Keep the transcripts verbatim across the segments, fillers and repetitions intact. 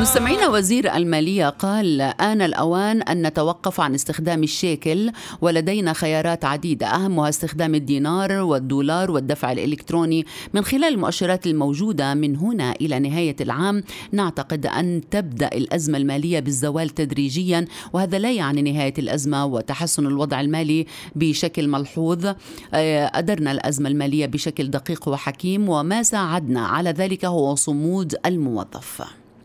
مستمعينا، وزير المالية قال: آن الأوان أن نتوقف عن استخدام الشيكل، ولدينا خيارات عديدة أهمها استخدام الدينار والدولار والدفع الإلكتروني. من خلال المؤشرات الموجودة من هنا إلى نهاية العام نعتقد أن تبدأ الأزمة المالية بالزوال تدريجيا، وهذا لا يعني نهاية الأزمة وتحسن الوضع المالي بشكل ملحوظ. أدرنا الأزمة المالية بشكل دقيق وحكيم، وما ساعدنا على ذلك هو صمود الموظف.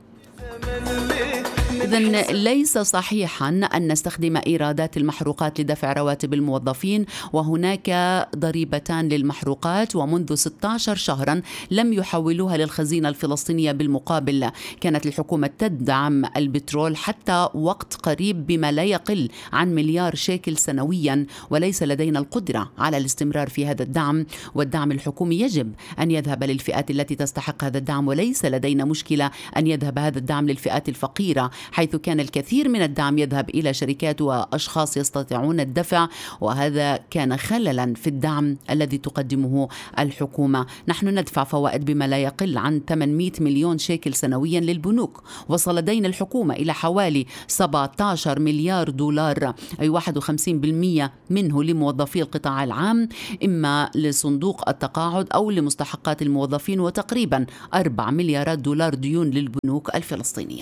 إذن ليس صحيحا أن نستخدم إيرادات المحروقات لدفع رواتب الموظفين، وهناك ضريبتان للمحروقات، ومنذ ستة عشر شهرا لم يحولوها للخزينة الفلسطينية. بالمقابل كانت الحكومة تدعم البترول حتى وقت قريب بما لا يقل عن مليار شيكل سنويا، وليس لدينا القدرة على الاستمرار في هذا الدعم. والدعم الحكومي يجب أن يذهب للفئات التي تستحق هذا الدعم، وليس لدينا مشكلة أن يذهب هذا الدعم للفئات الفقيرة، حيث كان الكثير من الدعم يذهب إلى شركات وأشخاص يستطيعون الدفع، وهذا كان خللا في الدعم الذي تقدمه الحكومة. نحن ندفع فوائد بما لا يقل عن ثمانمئة مليون شيكل سنويا للبنوك، وصل دين الحكومة إلى حوالي سبعة عشر مليار دولار، أي واحد وخمسين بالمئة منه لموظفي القطاع العام، إما لصندوق التقاعد أو لمستحقات الموظفين، وتقريبا أربع مليارات دولار ديون للبنوك الفلسطينية.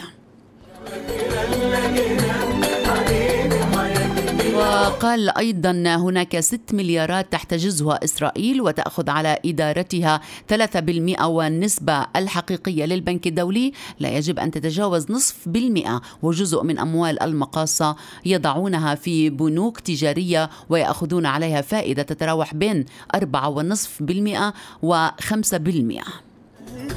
وقال أيضا هناك ست مليارات تحتجزها إسرائيل وتأخذ على إدارتها ثلاثة بالمئة، والنسبة الحقيقية للبنك الدولي لا يجب أن تتجاوز نصف بالمئة، وجزء من أموال المقاصة يضعونها في بنوك تجارية ويأخذون عليها فائدة تتراوح بين أربعة ونصف بالمئة وخمسة بالمئة.